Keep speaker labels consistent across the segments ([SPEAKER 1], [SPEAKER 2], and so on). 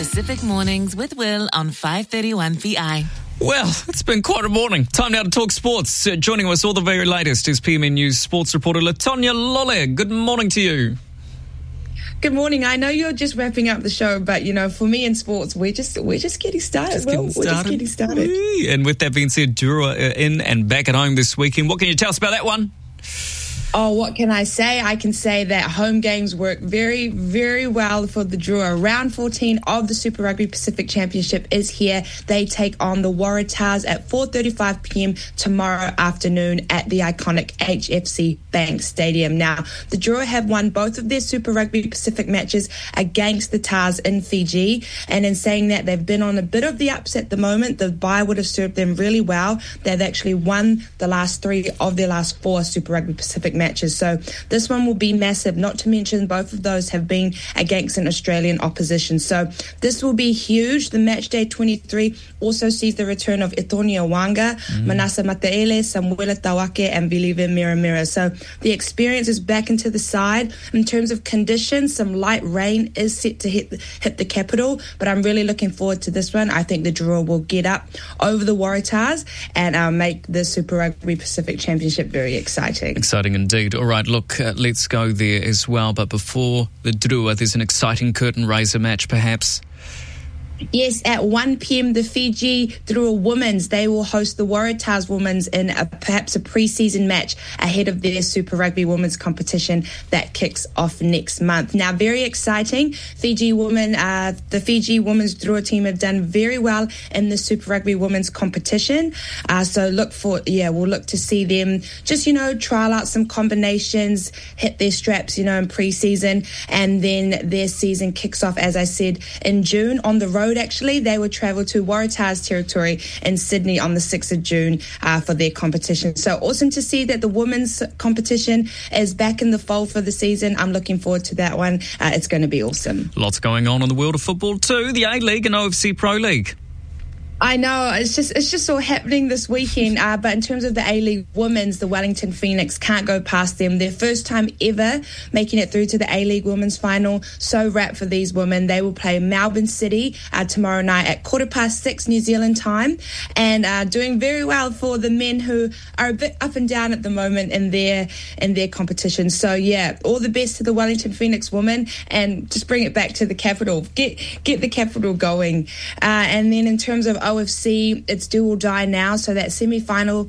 [SPEAKER 1] Pacific Mornings with Will on 531 VI.
[SPEAKER 2] Well, it's been quite a morning. Time now to talk sports. Joining us all the very latest is PMN News sports reporter Latonya Lole. Good morning to you.
[SPEAKER 3] Good morning. I know you're just wrapping up the show, but, you know, for me in sports, we're just getting started. We're just getting started.
[SPEAKER 2] And with that being said, Drua in and back at home this weekend. What can you tell us about that one?
[SPEAKER 3] Oh, what can I say? I can say that home games work very, very well for the Drua. Round 14 of the Super Rugby Pacific Championship is here. They take on the Waratahs at 4:35 p.m. tomorrow afternoon at the iconic HFC Bank Stadium. Now, the Drua have won both of their Super Rugby Pacific matches against the Tars in Fiji. And in saying that, they've been on a bit of the ups at the moment. The bye would have served them really well. They've actually won the last 3 of their last 4 Super Rugby Pacific matches. So this one will be massive, not to mention both of those have been against an Australian opposition. So this will be huge. The match day 23 also sees the return of Itonia Wanga, Manasa Mataele, Samuela Tawake, and Vilive Miramira. So the experience is back into the side. In terms of conditions, some light rain is set to hit the capital, but I'm really looking forward to this one. I think the Drua will get up over the Waratahs and make the Super Rugby Pacific Championship very exciting.
[SPEAKER 2] Exciting indeed. All right, look, let's go there as well. But before the Drua, there's an exciting curtain raiser match, perhaps.
[SPEAKER 3] Yes, at 1 p.m, the Fiji Drua Women's, they will host the Waratahs Women's in perhaps a pre-season match ahead of their Super Rugby Women's competition that kicks off next month. Now, very exciting. The Fiji Women's Drua team have done very well in the Super Rugby Women's competition. So we'll look to see them just, trial out some combinations, hit their straps, in pre-season, and then their season kicks off, as I said, in June on the road. Actually, they would travel to Waratahs territory in Sydney on the 6th of June for their competition. So awesome to see that the women's competition is back in the fold for the season. I'm looking forward to that one. It's going to be awesome.
[SPEAKER 2] Lots going on in the world of football too. The A-League and OFC Pro League.
[SPEAKER 3] I know, it's just all happening this weekend. But in terms of the A-League Women's, the Wellington Phoenix can't go past them. Their first time ever making it through to the A-League Women's final. So wrapped for these women. They will play Melbourne City tomorrow night at 6:15 New Zealand time. And doing very well for the men who are a bit up and down at the moment in their competition. So yeah, all the best to the Wellington Phoenix women, and just bring it back to the capital. Get the capital going. And then in terms of OFC, it's do or die now. So that semi-final,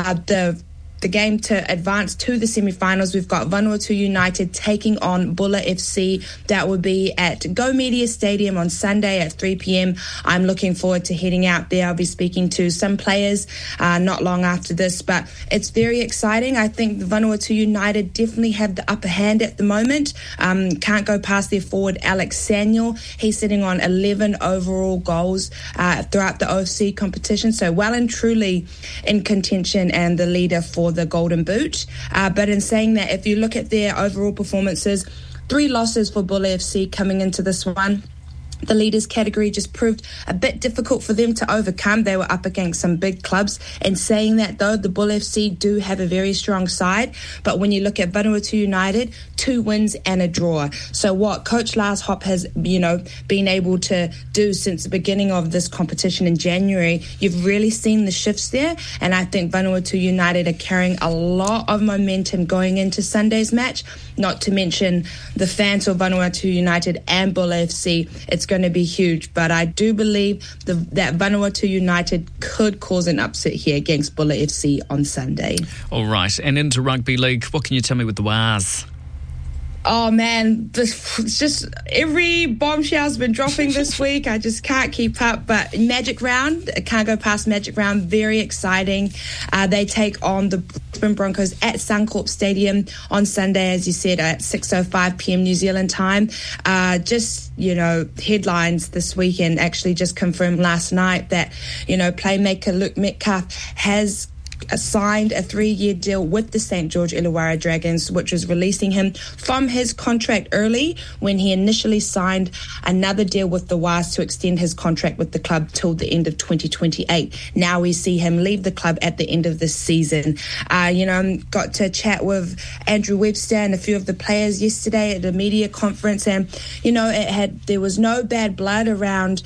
[SPEAKER 3] the game to advance to the semi-finals, we've got Vanuatu United taking on Bulla FC. That will be at Go Media Stadium on Sunday at 3 p.m. I'm looking forward to heading out there. I'll be speaking to some players not long after this, but it's very exciting. I think the Vanuatu United definitely have the upper hand at the moment. Can't go past their forward, Alex Samuel. He's sitting on 11 overall goals throughout the OFC competition, so well and truly in contention and the leader for the Golden Boot. But in saying that, if you look at their overall performances, 3 losses for Bulla FC coming into this one. The leaders category just proved a bit difficult for them to overcome. They were up against some big clubs. And saying that, though, the Bull FC do have a very strong side. But when you look at Vanuatu United, 2 wins and a draw. So what Coach Lars Hopp has, been able to do since the beginning of this competition in January, you've really seen the shifts there. And I think Vanuatu United are carrying a lot of momentum going into Sunday's match. Not to mention the fans of Vanuatu United and Bull FC. It's going to be huge, but I do believe that Vanuatu United could cause an upset here against Bulla FC on Sunday.
[SPEAKER 2] All right, and into rugby league, what can you tell me with the Waz?
[SPEAKER 3] Oh man, it's just every bombshell's been dropping this week. I just can't keep up. But Magic Round, I can't go past Magic Round. Very exciting. They take on the Brisbane Broncos at Suncorp Stadium on Sunday, as you said, at 6:05 p.m. New Zealand time. Headlines this weekend actually just confirmed last night that, playmaker Luke Metcalf has signed a 3-year deal with the St. George Illawarra Dragons, which is releasing him from his contract early when he initially signed another deal with the Wars to extend his contract with the club till the end of 2028. Now we see him leave the club at the end of this season. Got to chat with Andrew Webster and a few of the players yesterday at a media conference, and there was no bad blood around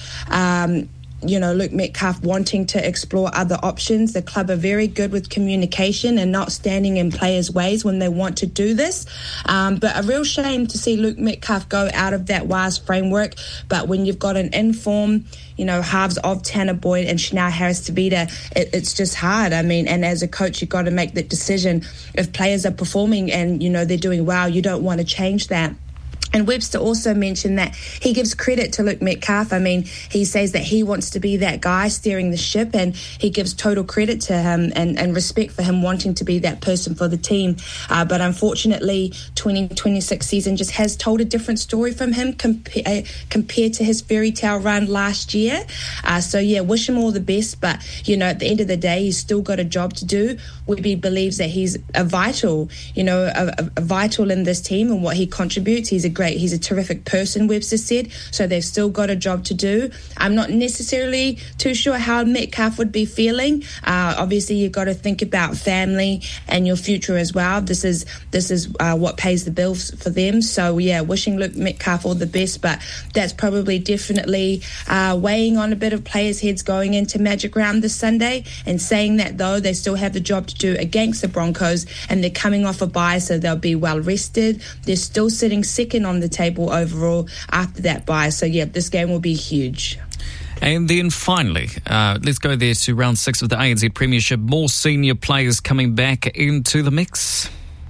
[SPEAKER 3] Luke Metcalf wanting to explore other options. The club are very good with communication and not standing in players' ways when they want to do this. But a real shame to see Luke Metcalf go out of that WAS framework. But when you've got an in-form, halves of Tanner Boyd and Chanel Harris-Tavita, it's just hard. I mean, and as a coach, you've got to make that decision. If players are performing and, they're doing well, you don't want to change that. And Webster also mentioned that he gives credit to Luke Metcalf. I mean, he says that he wants to be that guy steering the ship, and he gives total credit to him and respect for him wanting to be that person for the team. But unfortunately, 2026 season just has told a different story from him compared to his fairy tale run last year. Wish him all the best. But, at the end of the day, he's still got a job to do. Webby believes that he's a vital in this team and what he contributes. He's a terrific person, Webster said, so they've still got a job to do. I'm not necessarily too sure how Metcalf would be feeling. Obviously, you've got to think about family and your future as well. This is what pays the bills for them. So, wishing Luke Metcalf all the best, but that's probably definitely weighing on a bit of players' heads going into Magic Round this Sunday. And saying that, though, they still have the job to do against the Broncos, and they're coming off a bye, so they'll be well rested. They're still sitting second on the table overall after that bye. So, this game will be huge.
[SPEAKER 2] And then finally, let's go there to round 6 of the ANZ Premiership. More senior players coming back into the mix.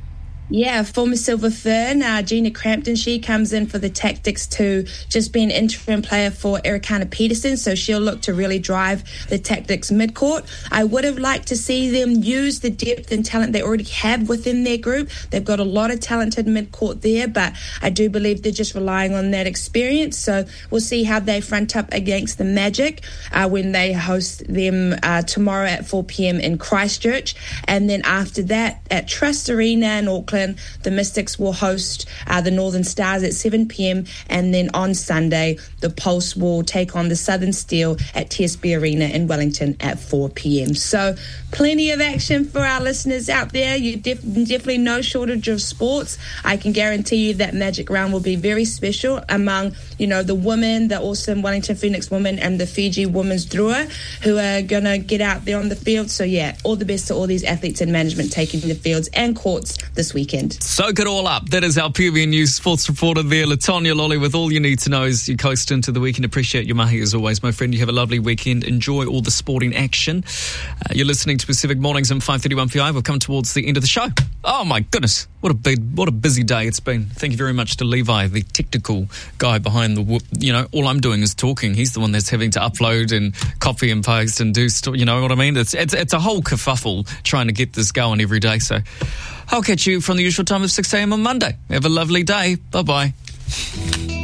[SPEAKER 3] Yeah, former Silver Fern, Gina Crampton, she comes in for the Tactics to just be an interim player for Ericana Peterson, so she'll look to really drive the Tactics midcourt. I would have liked to see them use the depth and talent they already have within their group. They've got a lot of talented midcourt there, but I do believe they're just relying on that experience, so we'll see how they front up against the Magic when they host them tomorrow at 4 p.m. in Christchurch. And then after that, at Trust Arena in Auckland, the Mystics will host the Northern Stars at 7 p.m. and then on Sunday, the Pulse will take on the Southern Steel at TSB Arena in Wellington at 4 p.m. So plenty of action for our listeners out there. You definitely no shortage of sports. I can guarantee you that Magic Round will be very special among, the women, the awesome Wellington Phoenix women and the Fiji women's drua who are going to get out there on the field. So, all the best to all these athletes and management taking the fields and courts this weekend.
[SPEAKER 2] Soak it all up. That is our PBN News sports reporter there, Latonya Lolly, with all you need to know as you coast into the weekend. Appreciate your mahi as always, my friend. You have a lovely weekend. Enjoy all the sporting action. You're listening to Pacific Mornings on 5:31 PI. We've come towards the end of the show. Oh my goodness, what a busy day it's been. Thank you very much to Levi, the technical guy behind the. All I'm doing is talking. He's the one that's having to upload and copy and paste and do. You know what I mean? It's a whole kerfuffle trying to get this going every day. So I'll catch you from the usual time of 6 a.m. on Monday. Have a lovely day. Bye-bye.